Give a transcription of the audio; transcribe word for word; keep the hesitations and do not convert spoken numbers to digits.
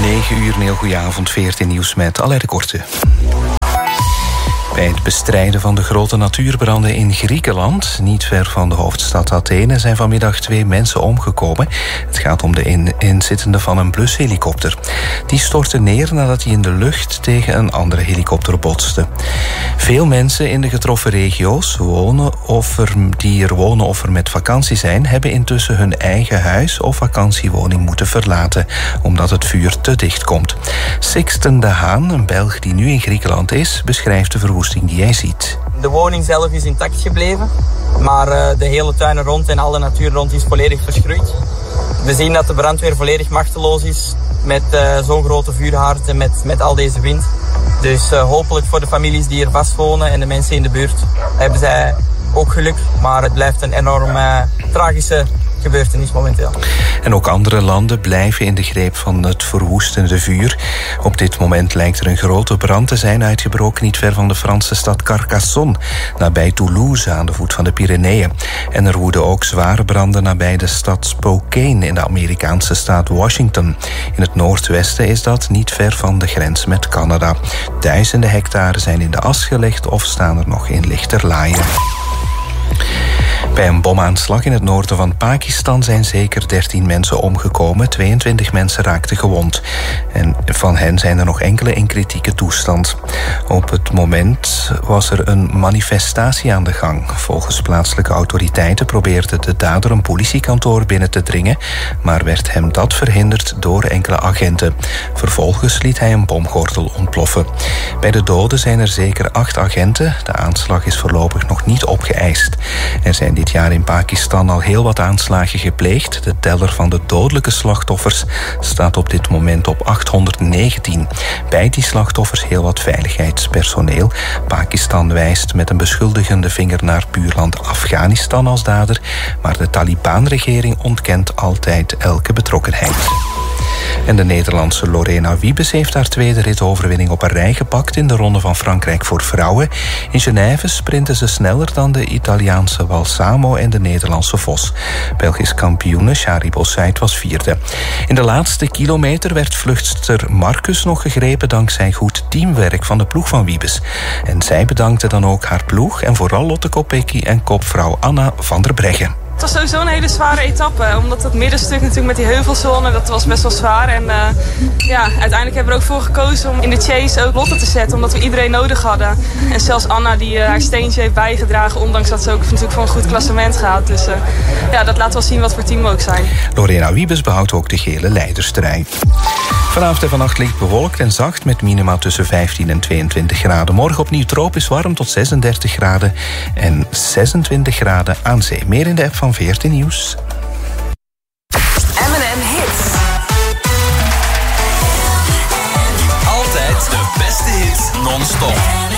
negen uur, een heel goede avond, veertien nieuws met Alain de Korte. Bij het bestrijden van de grote natuurbranden in Griekenland, niet ver van de hoofdstad Athene, zijn vanmiddag twee mensen omgekomen. Het gaat om de in- inzittende van een blushelikopter. Die stortte neer nadat hij in de lucht tegen een andere helikopter botste. Veel mensen in de getroffen regio's, wonen of er, die er wonen of er met vakantie zijn, hebben intussen hun eigen huis of vakantiewoning moeten verlaten, omdat het vuur te dicht komt. Sixten de Haan, een Belg die nu in Griekenland is, beschrijft de verwoesting die hij ziet. De woning zelf is intact gebleven, maar uh, de hele tuin er rond en alle natuur rond is volledig verschroeid. We zien dat de brandweer volledig machteloos is met uh, zo'n grote vuurhaard en met, met al deze wind. Dus uh, hopelijk voor de families die hier vastwonen en de mensen in de buurt hebben zij ook geluk. Maar het blijft een enorm uh, tragische gebeurtenis momenteel. En ook andere landen blijven in de greep van het verwoestende vuur. Op dit moment lijkt er een grote brand te zijn uitgebroken niet ver van de Franse stad Carcassonne, nabij Toulouse aan de voet van de Pyreneeën. En er woeden ook zware branden nabij de stad Spokane in de Amerikaanse staat Washington. In het noordwesten is dat niet ver van de grens met Canada. Duizenden hectare zijn in de as gelegd of staan er nog in lichterlaaien. Bij een bomaanslag in het noorden van Pakistan zijn zeker dertien mensen omgekomen. tweeëntwintig mensen raakten gewond. En van hen zijn er nog enkele in kritieke toestand. Op het moment was er een manifestatie aan de gang. Volgens plaatselijke autoriteiten probeerde de dader een politiekantoor binnen te dringen, maar werd hem dat verhinderd door enkele agenten. Vervolgens liet hij een bomgordel ontploffen. Bij de doden zijn er zeker acht agenten. De aanslag is voorlopig nog niet opgeëist. Er zijn dit jaar in Pakistan al heel wat aanslagen gepleegd. De teller van de dodelijke slachtoffers staat op dit moment op achthonderdnegentien. Bij die slachtoffers heel wat veiligheidspersoneel. Pakistan wijst met een beschuldigende vinger naar buurland Afghanistan als dader, maar de Taliban-regering ontkent altijd elke betrokkenheid. En de Nederlandse Lorena Wiebes heeft haar tweede ritoverwinning op een rij gepakt in de Ronde van Frankrijk voor vrouwen. In Genève sprinten ze sneller dan de Italiaanse Balsamo en de Nederlandse Vos. Belgisch kampioene Shari Bossait was vierde. In de laatste kilometer werd vluchtster Marcus nog gegrepen dankzij goed teamwerk van de ploeg van Wiebes. En zij bedankte dan ook haar ploeg en vooral Lotte Kopecky en kopvrouw Anna van der Breggen. Het was sowieso een hele zware etappe, omdat het middenstuk natuurlijk met die heuvels,zone, dat was best wel zwaar. En uh, ja, uiteindelijk hebben we er ook voor gekozen om in de chase ook Lotte te zetten, omdat we iedereen nodig hadden. En zelfs Anna die uh, haar steentje heeft bijgedragen, ondanks dat ze ook natuurlijk voor een goed klassement gaat. Dus uh, ja, dat laat wel zien wat voor team we ook zijn. Lorena Wiebes behoudt ook de gele leiderstrui. Vanavond en vannacht licht bewolkt en zacht met minima tussen vijftien en tweeëntwintig graden. Morgen opnieuw tropisch warm tot zesendertig graden en zesentwintig graden aan zee. Meer in de app van veertien Nieuws. M en M Hits. Altijd de beste hits non-stop.